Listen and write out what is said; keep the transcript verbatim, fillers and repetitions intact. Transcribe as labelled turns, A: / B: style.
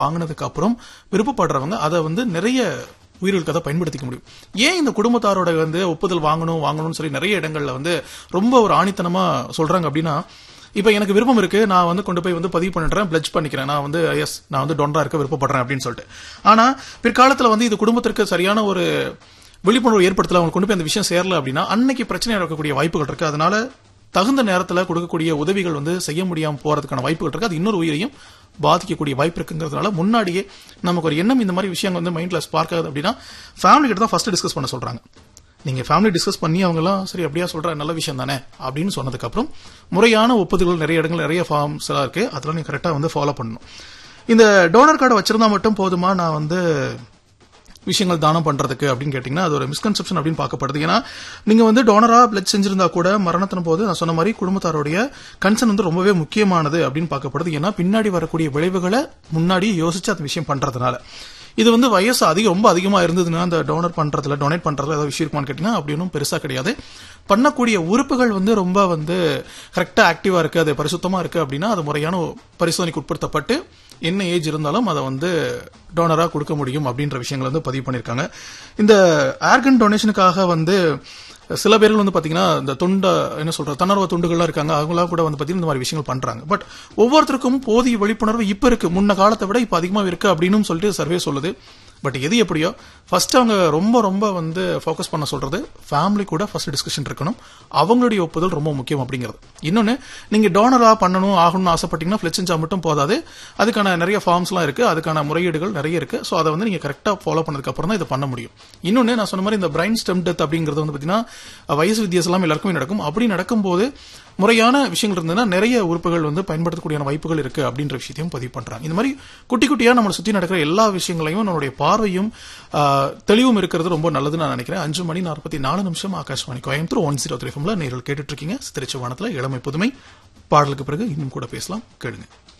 A: வாங்கினதுக்கு அப்புறம் விருப்பப்படுறவங்க அதை வந்து நிறைய உயிர்களுக்கு அதை பயன்படுத்திக்க முடியும். ஏன் இந்த குடும்பத்தாரோட வந்து ஒப்புதல் வாங்கணும் வாங்கணும்னு சொல்லி நிறைய இடங்கள்ல வந்து ரொம்ப ஒரு ஆணித்தனமா சொல்றாங்க அப்படின்னா, இப்ப எனக்கு விருப்பம் இருக்கு, நான் வந்து கொண்டு போய் வந்து பதிவு பண்ணிடுறேன், பிளட்ஜ் பண்ணிக்கிறேன், நான் வந்து எஸ் நான் வந்து டொனரா இருக்க விருப்பப்படுறேன் அப்படின்னு சொல்லிட்டு. ஆனா பிற்காலத்துல வந்து இது குடும்பத்திற்கு சரியான ஒரு விழிப்புணர்வு ஏற்படுத்தல, அவங்க கொண்டு போய் அந்த விஷயம் சேரல அப்படின்னா அன்னைக்கு பிரச்சனை இருக்கக்கூடிய வாய்ப்புகள் இருக்கு. அதனால தகுந்த நேரத்தில் கொடுக்கக்கூடிய உதவிகள் வந்து செய்ய முடியாம போறதுக்கான வாய்ப்புகள் இருக்கு. அது இன்னொரு உயிரையும் பாதிக்கக்கூடிய வாய்ப்பு இருக்குங்கிறதுனால முன்னாடியே நமக்கு ஒரு எண்ணம் இந்த மாதிரி விஷயங்கள் வந்து மைண்ட்ல ஸ்பார்க் ஆகுது அப்படின்னா ஃபேமிலி கிட்ட தான் ஃபர்ஸ்ட் டிஸ்கஸ் பண்ண சொல்றாங்க. நீங்க ஃபேமிலி டிஸ்கஸ் பண்ணி அவங்க எல்லாம் சரி அப்படியா சொல்ற நல்ல விஷயம் தானே அப்படின்னு சொன்னதுக்கு அப்புறம் முறையான ஒப்புதல்கள் நிறைய இடங்கள் நிறைய ஃபார்ம்ஸ் எல்லாம் இருக்கு, அதெல்லாம் நீங்க கரெக்டா வந்து ஃபாலோ பண்ணணும். இந்த டோனர் கார்டை வச்சிருந்தா மட்டும் போதுமா நான் வந்து விஷயங்கள் தானம் பண்றதுக்கு அப்படின்னு கேட்டீங்கன்னா அது ஒரு மிஸ்கன்செப்ஷன் அப்படின்னு பார்க்கப்படுது. ஏன்னா நீங்க வந்து டோனரா பிளட் செஞ்சிருந்தா கூட மரணத்தின் போது நான் சொன்ன மாதிரி குடும்பத்தாருடைய கன்சர்ன் வந்து ரொம்பவே முக்கியமானது அப்படின்னு பார்க்கப்படுது. ஏன்னா பின்னாடி வரக்கூடிய விளைவுகளை முன்னாடி யோசிச்சு அந்த விஷயம் பண்றதுனால இது வந்து வயசு அதிகம் ரொம்ப அதிகமா இருந்ததுன்னா அந்த டோனர் பண்றதுல டொனேட் பண்றதுல ஏதாவது விஷயம் இருக்குமான்னு கேட்டீங்கன்னா அப்படி ஒன்றும் பெருசா கிடையாது. பண்ணக்கூடிய உறுப்புகள் வந்து ரொம்ப வந்து கரெக்டா ஆக்டிவா இருக்கு, அது பரிசுத்தமா இருக்கு அப்படின்னா அது முறையான பரிசோதனைக்கு உட்படுத்தப்பட்டு என்ன ஏஜ் இருந்தாலும் அதை வந்து டோனரா கொடுக்க முடியும் அப்படின்ற விஷயங்கள் வந்து பதிவு பண்ணிருக்காங்க. இந்த ஆர்கன் டொனேஷனுக்காக வந்து சில பேர்கள் வந்து பாத்தீங்கன்னா இந்த துண்ட என்ன சொல்ற தன்னர்வ துண்டுகள்லாம் இருக்காங்க, அவங்களாம் கூட வந்து பாத்தீங்கன்னா இந்த மாதிரி விஷயங்கள் பண்றாங்க. பட் ஒவ்வொருத்தருக்கும் போதிய விழிப்புணர்வு இப்ப இருக்கு, முன்ன காலத்தை விட இப்ப அதிகமா இருக்கு அப்படின்னு சொல்லிட்டு சர்வே சொல்லுது. பட் எது எப்படியோ ஃபர்ஸ்ட் அவங்க ரொம்ப ரொம்ப வந்து ஃபோக்கஸ் பண்ண சொல்றது ஃபேமிலி கூட ஃபர்ஸ்ட் டிஸ்கஷன் இருக்கணும், அவங்களுடைய ஒப்புதல் ரொம்ப முக்கியம் அப்படிங்கிறது. இன்னொன்னு நீங்க டோனரா பண்ணணும் ஆகணும்னு ஆசைப்பட்டீங்கன்னா பிளட் செஞ்சா மட்டும் போதாது, அதுக்கான நிறைய ஃபார்ம்ஸ் எல்லாம் இருக்கு, அதுக்கான முறையீடுகள் நிறைய இருக்கு. ஸோ அதை வந்து நீங்க கரெக்டா ஃபாலோ பண்ணதுக்கு அப்புறம் தான் இதை பண்ண முடியும். இன்னொன்னு நான் சொன்ன மாதிரி இந்த பிரைன் ஸ்டெம் டெத் அப்படிங்கிறது வந்து பாத்தீங்கன்னா வயசு வித்தியாசம் எல்லாம் எல்லாருக்குமே நடக்கும். அப்படி நடக்கும்போது முறையான விஷயங்கள் இருந்ததுன்னா நிறைய உறுப்புகள் வந்து பயன்படுத்தக்கூடிய வாய்ப்புகள் இருக்கு அப்படின்ற விஷயத்தையும் பதிவு பண்றாங்க. இந்த மாதிரி குட்டி குட்டியா நம்ம சுத்தி நடக்கிற எல்லா விஷயங்களையும் நம்மளுடைய பார்வையும் தெளிவும் இருக்கிறது ரொம்ப நல்லதுன்னு நான் நினைக்கிறேன். அஞ்சு மணி நாற்பத்தி நாலு நிமிஷம் Akashvani Coimbatore one zero three ஃபம்ல நேரில் கேட்டுட்டு இருக்கீங்க சித்திரச்ச வானத்துல இளமை புதுமை. பாடலுக்கு பிறகு இன்னும் கூட பேசலாம், கேளுங்க.